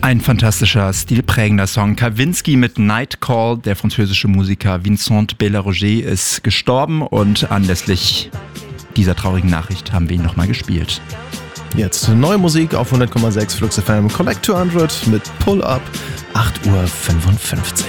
Ein fantastischer, stilprägender Song. Kavinsky mit Nightcall. Der französische Musiker Vincent Bellaroger ist gestorben und anlässlich dieser traurigen Nachricht haben wir ihn nochmal gespielt. Jetzt neue Musik auf 100,6 Flux FM. Collect 200 mit Pull Up, 8:55 Uhr.